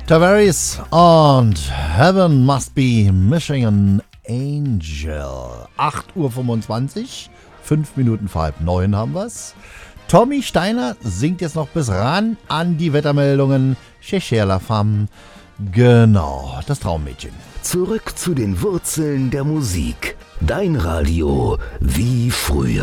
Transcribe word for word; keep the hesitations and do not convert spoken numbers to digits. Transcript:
Tavares und Heaven Must Be Missing an Angel. acht Uhr fünfundzwanzig, fünf Minuten vor halb neun haben wir's. Tommy Steiner singt jetzt noch bis ran an die Wettermeldungen. Cher la femme. Genau, das Traummädchen. Zurück zu den Wurzeln der Musik. Dein Radio wie früher.